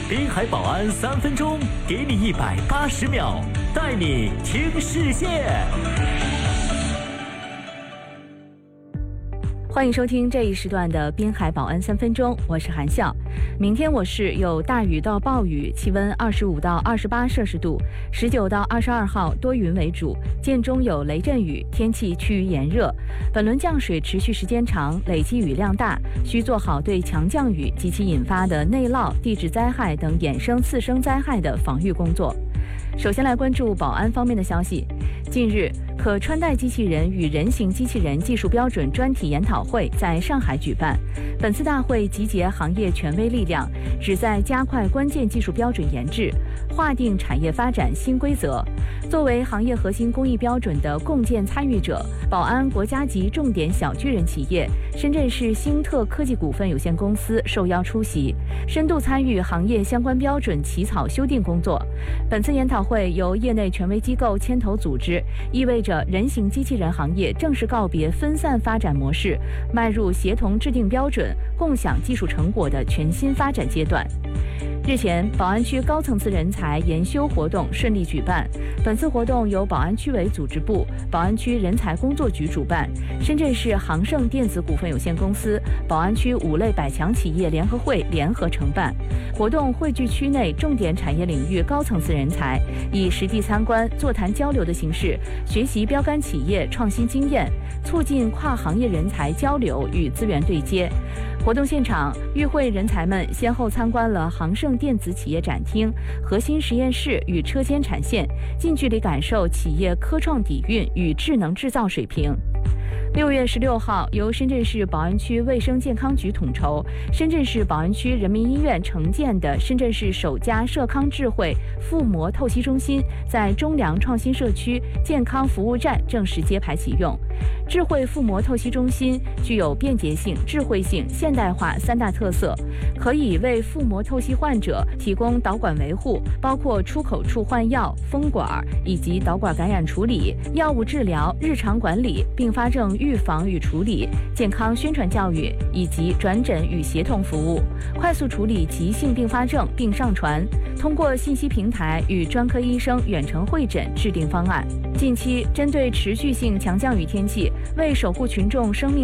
滨海保安3分钟，给你180秒，带你听世界。 欢迎收听这一时段的滨海保安3分钟，我是韩笑。明天我市有大雨到暴雨，气温25到28摄氏度，19到22号多云为主，间中有雷阵雨，天气趋于炎热。本轮降水持续时间长，累积雨量大，需做好对强降雨及其引发的内涝、地质灾害等衍生次生灾害的防御工作。首先来关注保安方面的消息。近日，可穿戴机器人与人形机器人技术标准专题研讨会在上海举办。本次大会集结行业权威力量，旨在加快关键技术标准研制，划定产业发展新规则。作为行业核心工艺标准的共建参与者，保安国家级重点小巨人企业深圳市星特科技股份有限公司受邀出席，深度参与行业相关标准起草修订工作。本次研讨会由业内权威机构牵头组织，意味着人形机器人行业正式告别分散发展模式，迈入协同制定标准、共享技术成果的全新发展阶段。日前，宝安区高层次人才研修活动顺利举办。本次活动由宝安区委组织部、宝安区人才工作局主办，深圳市航盛电子股份有限公司、宝安区5类百强企业联合会联合承办。活动汇聚区内重点产业领域高层次人才，以实地参观、座谈交流的形式，学习标杆企业创新经验，促进跨行业人才交流与资源对接。活动现场，与会人才们先后参观了航盛电子企业展厅、核心实验室与车间产线，近距离感受企业科创底蕴与智能制造水平。6月16号，由深圳市宝安区卫生健康局统筹，深圳市宝安区人民医院承建的深圳市首家社康智慧腹膜透析中心在中粮创新社区健康服务站正式揭牌启用。智慧腹膜透析中心具有便捷性、智慧性、现代化3大特色，可以为腹膜透析患者提供导管维护，包括出口处换药、封管以及导管感染处理、药物治疗、日常管理、并发症预防与处理、健康宣传教育以及转诊与协同服务，快速处理急性并发症并上传，通过信息平台与专科医生远程会诊制定方案。近期，针对持续性强降雨天气，为守护群众生命